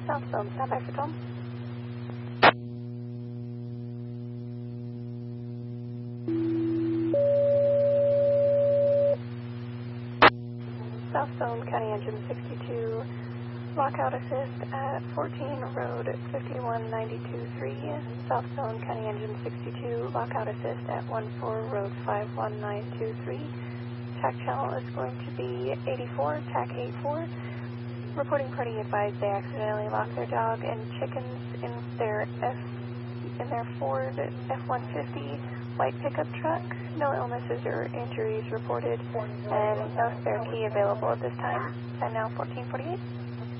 Southbound, stand by for Tom. Southbound County Engine 62, lockout assist at 14 Road 51923. Southbound County Engine 62, lockout assist at 14 Road 51923. TAC channel is going to be 84, TAC 84. Reporting party advised they accidentally locked their dog and chickens in their Ford F-150 white pickup truck. No illnesses or injuries reported, and no spare key available at this time. And now 1448.